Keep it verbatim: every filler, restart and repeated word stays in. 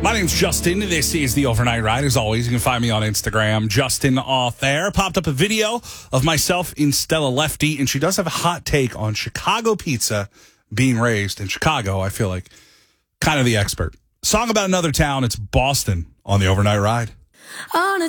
My name's Justin. This is the Overnight Ride. As always, you can find me on Instagram, Justin Off There. Popped up a video of myself in Stella Lefty, and she does have a hot take on Chicago pizza being raised in Chicago. I feel like kind of the expert. Song about another town. It's Boston on the Overnight Ride. On a